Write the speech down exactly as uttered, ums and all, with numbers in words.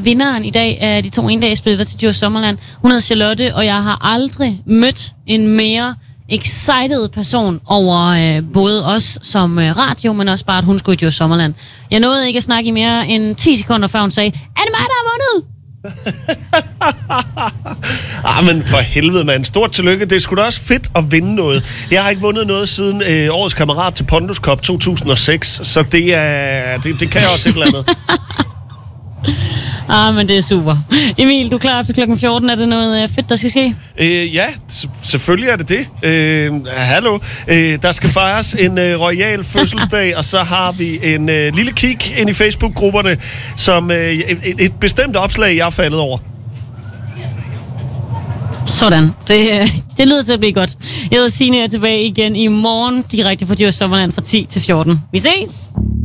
vinderen i dag af de to endagsbilletter til Djurs Sommerland. Hun hedder Charlotte, og jeg har aldrig mødt en mere excited person over øh, både os som øh, radio, men også bare, at hun skulle i Djurs Sommerland. Jeg nåede ikke at snakke i mere end ti sekunder, før hun sagde, er det mig, der har vundet? ah, men for helvede, mand. Stort tillykke. Det er sgu da også fedt at vinde noget. Jeg har ikke vundet noget siden øh, årets kammerat til Pondus Cup to tusind og seks, så det, er, det, det kan jeg også et eller andet. Ah, men det er super. Emil, du er klar for klokken fjorten. Er det noget øh, fedt, der skal ske? Øh, ja, s- selvfølgelig er det det. Øh, hallo. Øh, der skal fejres en øh, royal fødselsdag, og så har vi en øh, lille kig ind i Facebook-grupperne, som øh, et, et bestemt opslag, jeg er faldet over. Sådan. Det, øh, det lyder til at blive godt. Jeg hedder Signe, er tilbage igen i morgen, direkte fra Djurs Sommerland fra ti til fjorten. Vi ses!